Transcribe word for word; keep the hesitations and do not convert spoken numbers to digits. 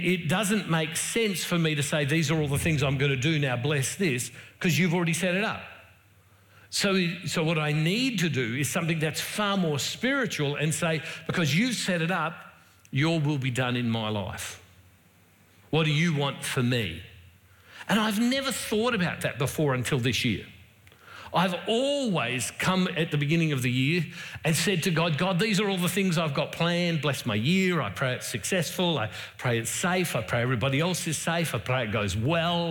it doesn't make sense for me to say, these are all the things I'm going to do now, bless this, because you've already set it up. So, so what I need to do is something that's far more spiritual and say, because you've set it up, your will be done in my life. What do you want for me? And I've never thought about that before until this year. I've always come at the beginning of the year and said to God, God, these are all the things I've got planned. Bless my year. I pray it's successful. I pray it's safe. I pray everybody else is safe. I pray it goes well.